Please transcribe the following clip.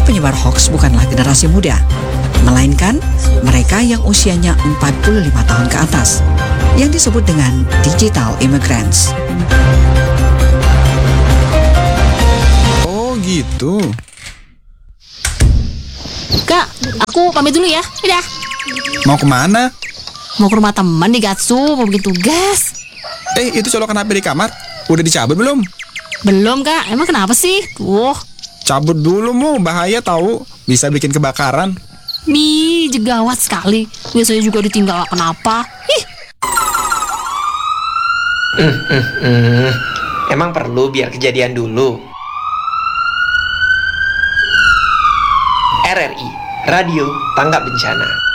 penyebar hoaks bukanlah generasi muda, melainkan mereka yang usianya 45 tahun ke atas, yang disebut dengan digital immigrants. Oh gitu. Kak, aku pamit dulu ya. Dadah. Mau kemana? Mau ke rumah teman di Gatsu, mau bikin tugas. Itu colokan HP di kamar. Udah dicabut belum? Belum, Kak. Emang kenapa sih? Cabut dulu Mu, bahaya tahu. Bisa bikin kebakaran. Gawat sekali. Biasanya juga ditinggal kenapa. Emang perlu biar kejadian dulu. RRI, Radio Tanggap Bencana.